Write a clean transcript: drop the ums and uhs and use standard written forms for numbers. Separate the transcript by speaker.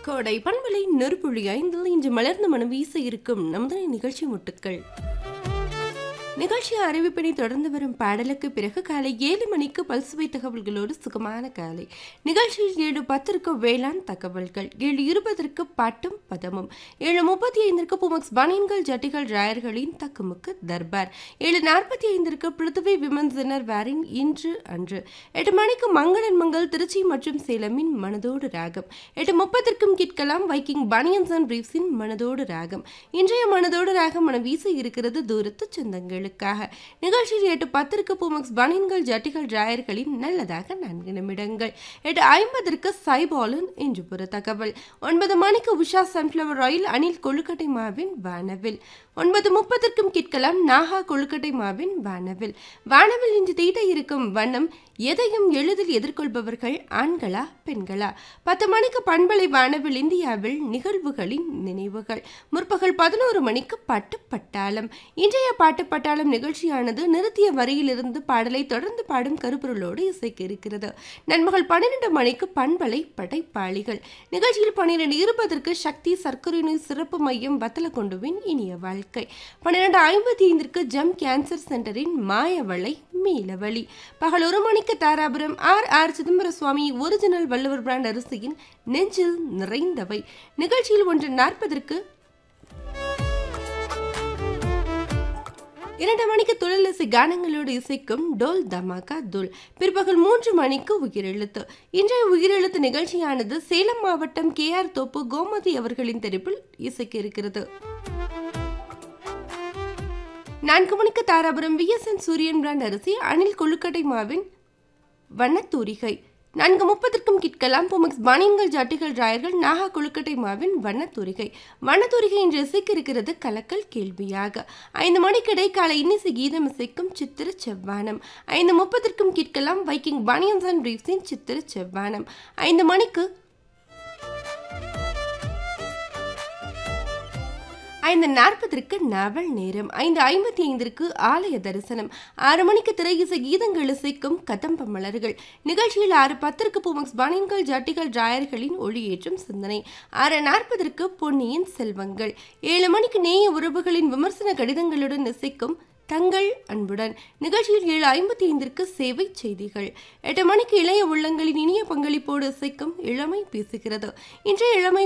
Speaker 1: கோடை பண்பலை நெருப்புள்ளி 5 இன்று மலர்ந்த மனம் வீச இருக்கும் நமது நிகழ்ச்சி முட்டுக்கள். நிகழ்ச்சி அறிவிப்பினை தொடர்ந்து வரும் பாடலுக்கு பிறகு காலை 7 மணிக்கு பல்சுவை தகவல்களோடு சுகமான காலை நிகழ்ச்சியில் 7:10 வேளாண் தகவல்கள், 7:20 பாட்டும் பதமும், 7:35 புமக்ஸ் பனியன்கள் ஜட்டிகள் ராயர்களின் தக்குமுக்கு தர்பார், 7:45 பிருத்திவி விமன்ஸ் இன்னர் வேரின் இன்று அன்று, 8 மணிக்கு மங்களன் மங்கள் திருச்சி மற்றும் சேலமின் மனதோடு ராகம், 8:30 கேட்கலாம் வைக்கிங் பனியன்ஸ் அண்ட் பிரீஃப்ஸின் மனதோடு ராகம். இன்றைய மனதோடு ராகம் மனம் வீச இருக்கிறது தூரத்து சொந்தங்கள் நிகழ்ச்சியில் 8:10 புமக்ஸ் பனியன்கள் ஜட்டிகள் ராயர்களின் நல்லதாக 4 நிமிடங்கள், 8:50 சைபாலன் இன்று புற தகவல், 9 மணிக்கு உஷா சன்ஃப்ளவர் ஆயில் அணில் கொழுக்கட்டை மாவின் வானவில், 9:30 கேட்கலாம் நாகா கொழுக்கட்டை மாவின் வானவில். வானவில் இன்று தீட்ட இருக்கும் வண்ணம் எதையும் எளிதில் எதிர்கொள்பவர்கள் ஆண்களா பெண்களா. 10 மணிக்கு பண்பலை வானவில் இந்தியாவில் நிகழ்வுகளின் நினைவுகள். முற்பகல் 11 மணிக்கு பாட்டு பட்டாளம். இன்றைய பாட்டு பட்டாளம் நிகழ்ச்சியானது நிறுத்திய வரியிலிருந்து பாடலை தொடர்ந்து பாடும் கருப்பொருளோடு இசைக்க இருக்கிறது. நண்பகல் 12 மணிக்கு பண்பலை படைப்பாளிகள் நிகழ்ச்சியில் 12:20 சக்தி சர்க்கரை நோய் சிறப்பு மையம் வத்தலக்கொண்டுவின் இனிய வாழ்க்கை, 12:55 ஜம் கேன்சர் சென்டரின் மாயவளை மீளவழி, பகல் 1 மணிக்கு தாராபுரம் ஆர் சிதம்பர சுவாமி ஒரிஜினல் வள்ளுவர் பிராண்ட் அரிசியின் நெஞ்சில் நிறைந்தவை நிகழ்ச்சியில் 1:40 2 மணிக்கு தொழிலசி கானங்களோடு இசைக்கும் டோல் தமாகா தூள். பிற்பகல் 3 மணிக்கு உயிரெழுத்து. இன்றைய உயிரெழுத்து நிகழ்ச்சியானது சேலம் மாவட்டம் KR தோப்பு கோமதி அவர்களின் தெரிப்பில் இசைக்க இருக்கிறது. 4 மணிக்கு தாராபுரம் VSN சூரியன் பிராண்ட் அரிசி அணில் கொழுக்கட்டை மாவின் வண்ணத்தூரிகை. 4:30 கேட்கலாம் புமக்ஸ் பனியன்கள் ஜட்டிகள் ராயர்கள் நாகா கொழுக்கட்டை மாவின் வண்ணத்தூரிகை. வண்ணத்தூரிகை இன்று இசைக்க இருக்கிறது கலக்கல் கேள்வியாக. 5 மணிக்கு இடைக்கால இன்னிசை கீதம் இசைக்கும் சித்திர செவ்வானம். 5:30 கேட்கலாம் வைக்கிங் பனியன்ஸ் அண்ட் பிரீஃப்ஸின் சித்திர செவ்வானம். 5 மணிக்கு 5:40 நாவல் நேரம். 5:55 ஆலய தரிசனம். 6 மணிக்கு திரை இசை கீதங்கள் இசைக்கும் கதம்ப மலர்கள் நிகழ்ச்சியில் 6:10 புமக்ஸ் பனியன்கள் ஜட்டிகள் ராயர்களின் ஒளியேற்றும் சிந்தனை. 6:40 பொன்னியின் செல்வங்கள். 7 மணிக்கு நேய உறவுகளின் விமர்சன கடிதங்களுடன் இசைக்கும் தங்கள் அன்புடன் நிகழ்ச்சியில் 7:55 சேவை செய்திகள். 8 மணிக்கு இளைய உள்ளங்களின் இனிய பங்களிப்போடு இசைக்கும் இளமை பேசுகிறது. இன்றைய இளமை